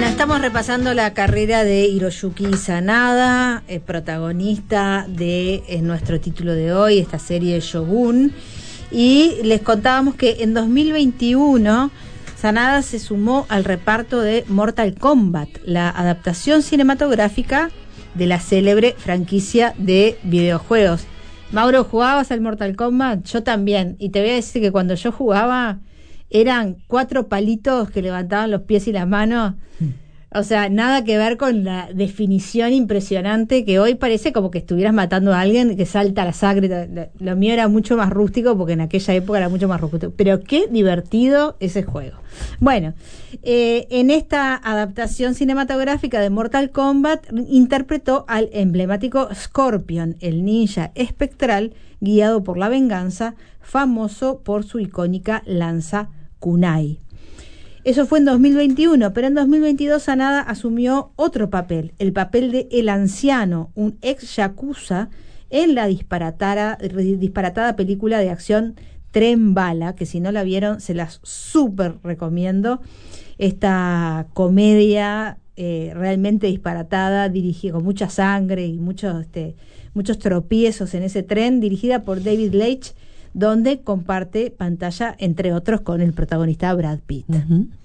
Bueno, estamos repasando la carrera de Hiroyuki Sanada, protagonista de nuestro título de hoy, esta serie Shogun. Y les contábamos que en 2021 Sanada se sumó al reparto de Mortal Kombat, la adaptación cinematográfica de la célebre franquicia de videojuegos. Mauro, ¿jugabas al Mortal Kombat? Yo también. Y te voy a decir que cuando yo jugaba eran 4 palitos que levantaban los pies y las manos. O sea, nada que ver con la definición impresionante que hoy parece como que estuvieras matando a alguien que salta la sangre. Lo mío era mucho más rústico porque en aquella época era mucho más rústico. Pero qué divertido ese juego. Bueno, en esta adaptación cinematográfica de Mortal Kombat interpretó al emblemático Scorpion, el ninja espectral guiado por la venganza, famoso por su icónica lanza kunai. Eso fue en 2021, pero en 2022 Sanada asumió otro papel, el papel de El Anciano, un ex yakuza en la disparatada película de acción Tren Bala, que si no la vieron se las súper recomiendo. Esta comedia realmente disparatada, dirigida con mucha sangre y muchos tropiezos en ese tren, dirigida por David Leitch, donde comparte pantalla, entre otros, con el protagonista Brad Pitt. Uh-huh.